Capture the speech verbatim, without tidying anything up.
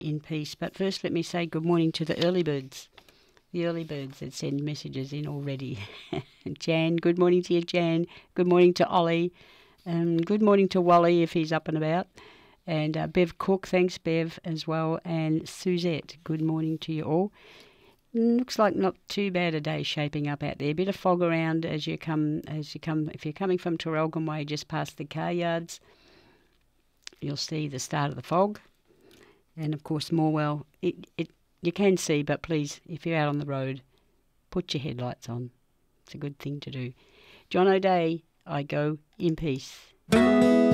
in peace. But first, let me say good morning to the early birds. The early birds that send messages in already. Jan, good morning to you, Jan. Good morning to Ollie. Um, good morning to Wally if he's up and about. And uh, Bev Cook, thanks Bev as well. And Suzette, good morning to you all. Looks like not too bad a day shaping up out there. A bit of fog around as you come, as you come. If you're coming from Traralgon Way, just past the car yards, you'll see the start of the fog. And of course, Morwell, it, it you can see, but please, if you're out on the road, put your headlights on. It's a good thing to do. John O'Day, I go in peace.